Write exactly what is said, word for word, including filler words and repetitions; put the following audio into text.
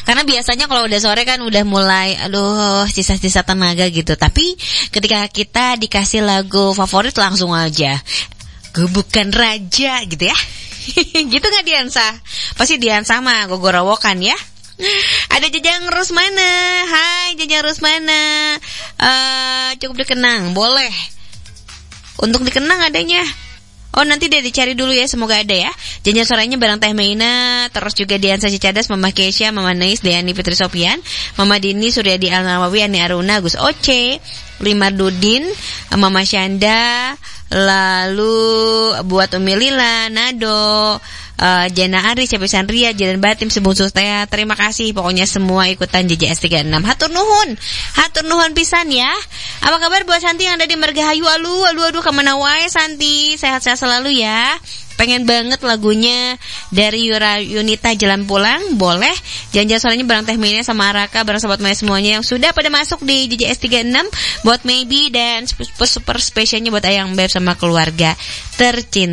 Karena biasanya kalau udah sore kan udah mulai aduh sisa-sisa tenaga gitu. Tapi ketika kita dikasih lagu favorit langsung aja gue bukan raja gitu ya. Gitu gak Diansah? Pasti Diansah mah gogorowokan ya. Ada Jajang Rusmana. Hai Jajang Rusmana. uh, Cukup dikenang, boleh. Untuk dikenang adanya. Oh nanti dia dicari dulu ya, semoga ada ya. Janjian suaranya bareng Teh Meina. Terus juga Diansah Cicadas, Mama Kesya, Mama Nais, Deani Fitri Sopian, Mama Dini, Suryadi Al-Nawawi, Ani Aruna, Gus Oce, Limar Dudin, Mama Syanda. Lalu buat Umi Lila, Nado, uh, Jana Aris, Cepi Sandria, Jalan Batim, Sebungsus Tea. Terima kasih pokoknya semua ikutan J J S tiga enam. Hatur nuhun. Hatur nuhun pisan ya. Apa kabar buat Santi yang ada di Margahayu? Alu, alu, aduh kemana wae Santi? Sehat-sehat selalu ya. Pengen banget lagunya dari Yura Yunita Jalan Pulang, boleh. Janjian suaranya bareng Teh Meina sama Raka, bareng Sobat Maya semuanya yang sudah pada masuk di J J S tiga enam. Buat Maybe dan super, super spesialnya buat Ayang Beb sama keluarga tercinta.